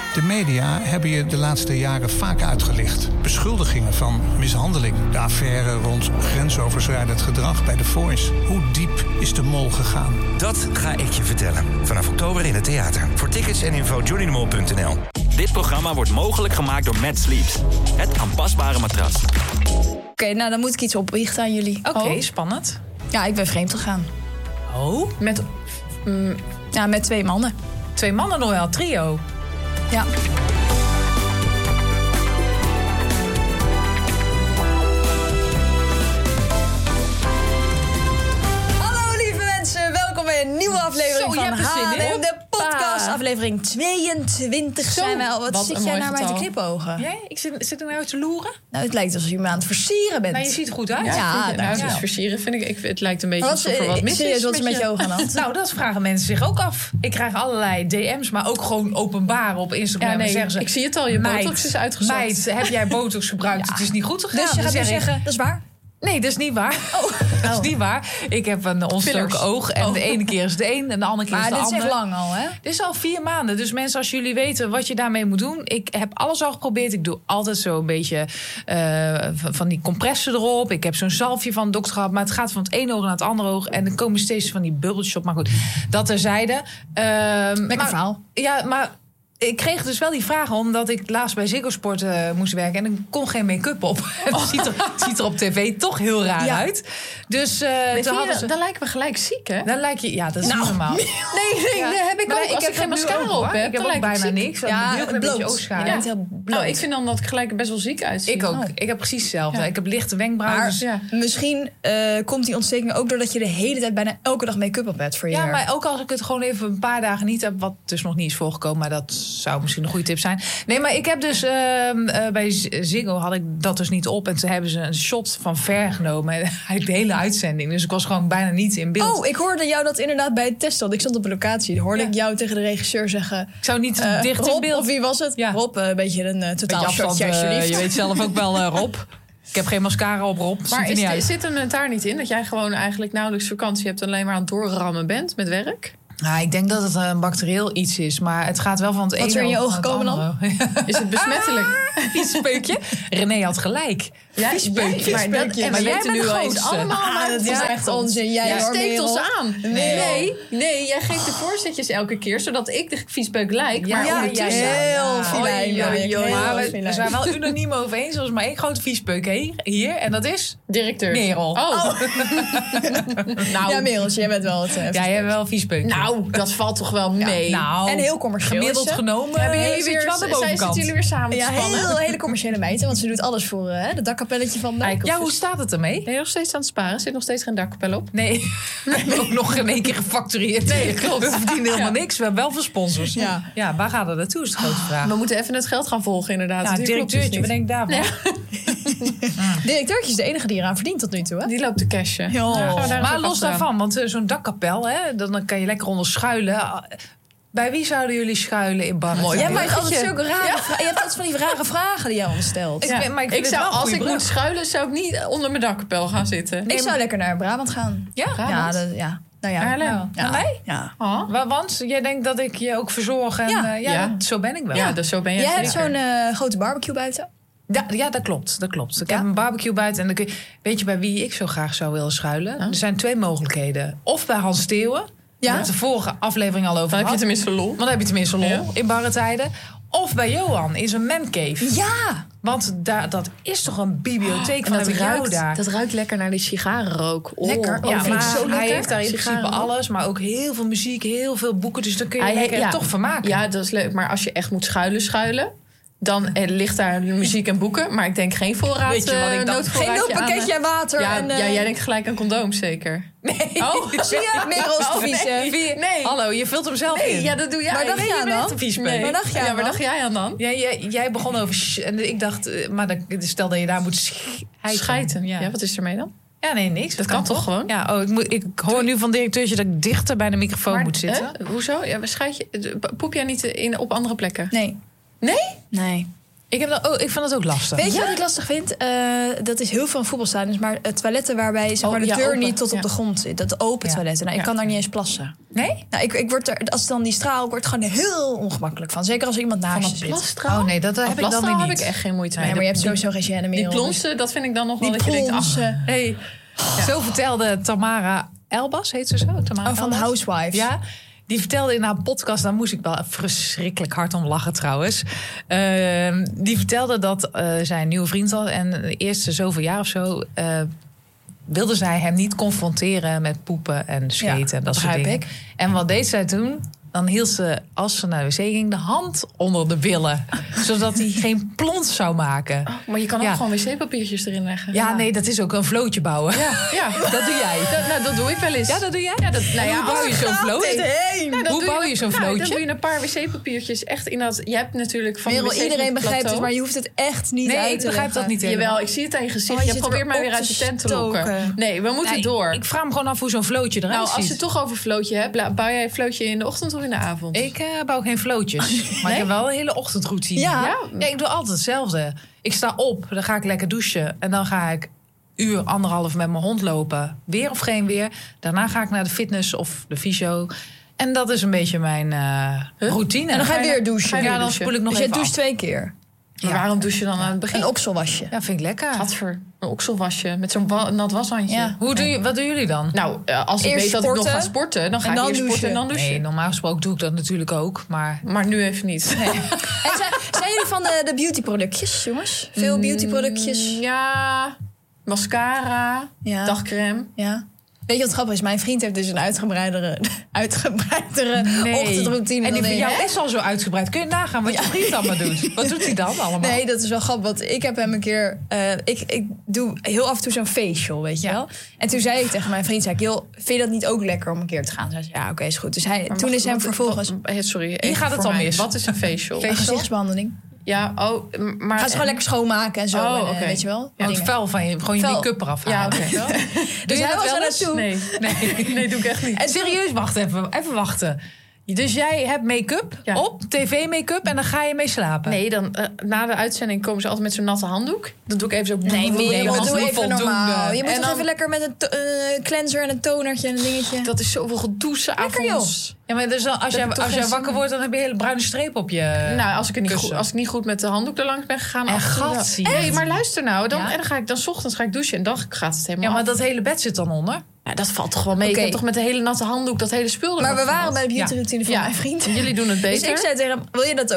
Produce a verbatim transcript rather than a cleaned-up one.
De media hebben je de laatste jaren vaak uitgelicht. Beschuldigingen van mishandeling. De affaire rond grensoverschrijdend gedrag bij The Voice. Hoe diep is de mol gegaan? Dat ga ik je vertellen. Vanaf oktober in het theater. Voor tickets en info johnny de mol punt n l. Dit programma wordt mogelijk gemaakt door Mad Sleeps. Het aanpasbare matras. Oké, okay, nou dan moet ik iets opbiechten aan jullie. Oké, okay, oh. spannend. Ja, ik ben vreemd gegaan. Oh? Met, mm, ja, met twee mannen. Twee mannen nog wel, trio? Ja. Hallo lieve mensen, welkom bij een nieuwe aflevering Zo, van H en M, de podcast. Aflevering tweeëntwintig Zo, zijn wij al. Wat, wat zit jij naar mij te knipogen? Jij? Ik zit, zit er nou te loeren? Nou, het lijkt alsof je me aan het versieren bent. Nou, je ziet er goed uit. Ja, ja, ja nou, ja. dus versieren vind ik, ik, het lijkt een beetje Wat, alsof er wat mis serieus, is. wat is met je ogen aan de hand? Nou, dat vragen mensen zich ook af. Ik krijg allerlei D M's, maar ook gewoon openbaar op Instagram. Ja, nee, en zeggen ze, ik zie het al, je meid, botox is uitgezakt. Meid, heb jij botox gebruikt? Ja. Het is niet goed gegaan. Dus je gaat Dan nu zeg ik, zeggen, dat is waar? Nee, dat is niet waar. Oh. Dat is niet waar. Ik heb een ontstoken oog. En oh. de ene keer is de een en de andere keer maar is de dit ander. is echt lang al, hè? Dit is al vier maanden. Dus mensen, als jullie weten wat je daarmee moet doen. Ik heb alles al geprobeerd. Ik doe altijd zo een beetje uh, van, van die compressen erop. Ik heb zo'n zalfje van de dokter gehad. Maar het gaat van het ene oog naar het andere oog. En er komen steeds van die bubbeltjes op. Maar goed, dat terzijde. Uh, Lekker maar, verhaal. Ja, maar... Ik kreeg dus wel die vragen omdat ik laatst bij Ziggo Sport uh, moest werken. En ik kon geen make-up op. Het oh. ziet, er, ziet er op tv toch heel raar ja. uit. Dus uh, toen hadden ze... Dan lijken we gelijk ziek, hè? Dan lijk je... Ja, dat is nou, niet normaal. Nee, nee, ja. nee heb ik maar ook. Ik Als heb ik geen mascara op heb, ik heb dan ook bijna ziek. niks. Ja, heel een beetje oogschade. Je bent heel bloot. Oh, ik vind dan dat ik gelijk best wel ziek uitzie. Ik ook. Oh. Ik heb precies hetzelfde. Ja. Ik heb lichte wenkbrauwen. Maar dus, ja. misschien uh, komt die ontsteking ook doordat je de hele tijd bijna elke dag make-up op hebt voor je Ja, haar. maar ook als ik het gewoon even een paar dagen niet heb, wat dus nog niet is voorgekomen, maar dat zou misschien een goede tip zijn. Nee, maar ik heb dus uh, uh, bij Ziggo had ik dat dus niet op en toen hebben ze een shot van ver genomen, eigenlijk de hele uitzending. Dus ik was gewoon bijna niet in beeld. Oh, ik hoorde jou dat inderdaad bij het testen. Want ik stond op een locatie. Dan hoorde ja. ik jou tegen de regisseur zeggen. Ik zou niet uh, dicht Rob, in beeld. Of wie was het? Ja. Rob, een uh, beetje een uh, totaal beetje afstand, uh, je weet zelf ook wel, uh, Rob. Ik heb geen mascara op, Rob. Maar is is, zit er het daar niet in dat jij gewoon eigenlijk nauwelijks vakantie hebt en alleen maar aan het doorrammen bent met werk? Nou, ik denk dat het een bacterieel iets is, maar het gaat wel van het ene. Wat is er in je ogen gekomen dan? Is het besmettelijk? Ah, viespeukje. René had gelijk. Ja, viespeukje. Maar, dat, en maar we jij weten bent nu de al eens allemaal. Ah, dat is ja, echt onzin. Jij, jij hoor, steekt Merel. ons aan. Nee. nee, nee, jij geeft de voorzetjes elke keer, zodat ik de viespeuk lijk. Ja, maar ja, ondertussen... Ja, heel ja. filijn. Ja, ja, ja, ja, we, we zijn wel unaniem over eens. Er is maar één grote viespeuk hier, hier. En dat is... Directeur. Merel. Oh. oh. nou. Ja, Merel, jij bent wel het... Uh, ja, jij hebt wel viespeuk. Nou, dat valt toch wel mee. Ja, nou, en heel commercieel. Gemiddeld genomen. Hebben jullie jullie weer, wel de zijn, bovenkant. zitten jullie weer samen Ja, te spannen? heel, hele commerciële meid. Want ze doet alles voor uh, het dakkapelletje van de... Ja, hoe staat het ermee? Ben je nog steeds aan het sparen? Zit nog steeds geen dakkapel op? Nee, we hebben ook nog geen één keer gefactureerd. Nee, klopt. We verdienen helemaal ja. niks. We hebben wel veel sponsors. Ja. ja, waar gaat het naartoe is de grote vraag. We moeten even het geld gaan volgen inderdaad. Ja, directeurtje, wat denk ik daarvan? Ja. Directeurtje is de enige die eraan verdient tot nu toe, hè? Die loopt te cashen. Ja. Ja. Maar los daarvan, want uh, zo'n dakkapel, hè, dan kan je lekker onder schuilen. Bij wie zouden jullie schuilen in Barnet? Jij maakt altijd zulke rare ja. vragen. Je hebt altijd van die rare vragen die jij ons stelt. Ja. Ik, ben, maar ik, ik zou, als ik brug. moet schuilen, zou ik niet onder mijn dakkapel gaan zitten. Nee, ik zou lekker naar Brabant gaan. Ja? Ja, dat, ja. Nou ja. Haarlem. Ja. Naar mij? Ja. Oh. Want jij denkt dat ik je ook verzorg. En, ja. Uh, ja, ja. Dat, zo ben ik wel. Ja, dus zo ben je jij zeker. hebt zo'n uh, grote barbecue buiten. Ja, ja, dat klopt. Dat klopt. Ik ja? heb een barbecue buiten. En dan kun je, weet je bij wie ik zo graag zou willen schuilen? Huh? Er zijn twee mogelijkheden. Of bij Hans Theeuwen. Ja? Daar heb de vorige aflevering al over Dan gehad. heb je tenminste lol. Want dan heb je tenminste lol ja. in barre tijden. Of bij Johan in zijn mancave. Ja! Want daar, dat is toch een bibliotheek oh, van dat ruikt, daar. Dat ruikt lekker naar die sigarenrook. Oh. Lekker. Ja, oh, maar zo hij lekker. heeft daar in principe alles. Maar ook heel veel muziek, heel veel boeken. Dus dan kun je hij, lekker ja, toch vermaken. Ja, dat is leuk. Maar als je echt moet schuilen, schuilen... dan eh, ligt daar muziek en boeken. Maar ik denk geen voorraad. Weet je wat ik dacht? Geen noodpakketje en water. Ja, en, uh... ja, jij denkt gelijk aan condooms, zeker? Nee. Oh, zie je? Merel's oh, te vies. Nee. nee. Hallo, je vult hem zelf nee, in. Ja, dat doe jij. Waar dacht nee, jij aan dan? Nee. Waar dacht jij aan ja, waar dacht jij aan dan? Ja, jij, jij begon over... Sh- en ik dacht, maar dan, stel dat je daar moet schijten. Schijten, ja. ja. Wat is ermee dan? Ja, nee, niks. Dat, dat kan, kan toch gewoon? Ja, oh, ik, moet, ik hoor nu van directeurtje dat ik dichter bij de microfoon maar, moet zitten. Eh, hoezo? Ja, schijt je, poep jij niet in, op andere plekken? Nee. Nee? Nee. Ik, heb dat, oh, ik vind dat ook lastig. Weet je wat ik lastig vind? Uh, dat is heel veel voetbalstadions, maar uh, toiletten waarbij zeg maar, Oh, de ja, deur open. niet tot Ja. op de grond zit. Dat open Ja. toiletten. Nou, ik Ja. kan daar niet eens plassen. Nee? Nou, ik, ik word er, als dan die straal, ik word er gewoon heel ongemakkelijk van. Zeker als er iemand naast je zit. Plasstraal? Oh nee, dat heb ik dan weer Plasstraal niet. heb ik echt geen moeite mee. Nee, maar je hebt Die- sowieso geen gêne meer. Die hoor. plonsen, dat vind ik dan nog wel Die dat je denkt... plonsen. Ach, hey. Zo vertelde Tamara Elbas, heet ze zo? Tamara Oh, van de Elbas? Housewives. Ja, die vertelde in haar podcast, daar moest ik wel verschrikkelijk hard om lachen trouwens. Uh, die vertelde dat uh, zij een nieuwe vriend had en de eerste zoveel jaar of zo uh, wilde zij hem niet confronteren met poepen en scheten Ja, en dat soort begrijp dingen. ik. En wat deed zij toen? Dan hield ze, als ze naar de wc ging, de hand onder de billen. Zodat hij geen plons zou maken. Oh, maar je kan ook Ja. gewoon wc-papiertjes erin leggen. Ja, nee, dat is ook een vlootje bouwen. Ja, ja. Dat doe jij. Dat, nou, dat doe ik wel eens. Ja, dat doe jij? Ja, dat, nou En ja, hoe bouw je als- zo'n vloot? heen? Nou, dan Hoe doe bouw je zo'n nou, vlootje? Dan doe je een paar wc-papiertjes echt in dat... Je hebt natuurlijk van Merel, de wc's iedereen met begrijpt plateau. het, maar je hoeft het echt niet Nee, uit ik te begrijp leggen. dat niet helemaal. Jawel, ik zie het aan je gezicht. Oh, je je zit probeert er mij weer op uit te de tent te lokken. stoken. Nee, we moeten Nee, door. Ik vraag me gewoon af hoe zo'n vlootje eruit nou, als je ziet. het toch over vlootje hebt... bla- bouw jij een vlootje in de ochtend of in de avond? Ik uh, bouw geen vlootjes. Maar ik heb wel een hele ochtendroutine. Ja. Ja? Ja, ik doe altijd hetzelfde. Ik sta op, dan ga ik lekker douchen. En dan ga ik uur, anderhalf met mijn hond lopen. Weer of geen weer. Daarna ga ik naar de fitness of de fysio. En dat is een beetje mijn uh, routine. En dan ga je weer Ga douchen. je weer Ja, dan douchen. spoel ik nog Dus je even doucht af. twee keer. Maar waarom douche je dan aan het begin? Een okselwasje. Ja, vind ik lekker. Gadver, een okselwasje met zo'n wa- nat washandje. Ja. Hoe doe je, wat doen jullie dan? Nou, uh, als ik Eerst weet dat ik nog sporten, ga sporten... dan ga en ik dan eerst sporten en douchen. dan douchen. Nee, normaal gesproken doe ik dat natuurlijk ook. Maar Maar nu even niet. En zijn, zijn jullie van de, de beautyproductjes, jongens? Veel beautyproductjes? Ja, mascara, Ja. dagcreme. Ja. Weet je wat grappig is? Mijn vriend heeft dus een uitgebreidere, uitgebreidere ochtendroutine. En die dan van ik. jou is al zo uitgebreid. Kun je nagaan wat je vriend allemaal doet? Wat doet hij dan allemaal? Nee, dat is wel grappig. Want ik heb hem een keer... Uh, ik, ik doe heel af en toe zo'n facial, weet je Ja. wel. En toen zei ik tegen mijn vriend... Zei ik, joh, vind je dat niet ook lekker om een keer te gaan? Zei ze, ja, oké, okay, is goed. Dus hij, Maar toen wacht, is hem wat- vervolgens... wat- eh, sorry, even gaat het voor al mij. mis. Wat is een facial? Een gezichtsbehandeling. Ja, oh, m- maar... Ga ze gewoon lekker schoonmaken en zo. Oh, en, uh, oké. weet je wel? Ja, het Dingen. vuil van je, gewoon je Vuil. make-up eraf Ja, halen. oké. Doe je hij dat was wel er eens? naartoe. Nee. Nee. Nee, doe ik echt niet. En serieus, wacht even. Even wachten. Dus jij hebt make-up Ja. op, tv-make-up en dan ga je mee slapen? Nee, dan uh, na de uitzending komen ze altijd met zo'n natte handdoek. Dan doe ik even zo... Nee, Nee, maar maar doe niet even voldoende. normaal. Je moet En toch dan- even lekker met een to- uh, cleanser en een tonertje en een dingetje. Dat is zoveel gedoe Lekker, s'avonds. Ja, maar dus dan, als heb jij, ik toch als geen jij wakker zin wordt, dan heb je een hele bruine streep op je Nou, als ik, er niet kussen. goed, als ik niet goed met de handdoek er langs ben gegaan... En af en toe wel. gatsie. Nee, maar luister nou. Dan, Ja? En dan ga ik dan 's ochtends ga ik douchen en dan gaat het helemaal Ja, maar af. dat hele bed zit dan onder. Ja, dat valt toch wel mee. Oké. Ik heb toch met de hele natte handdoek dat hele spul Maar eraf we waren gehad. bij de beautyroutine van Ja, mijn vriend. en jullie doen het Dus beter. ik zei tegen hem, wil je dat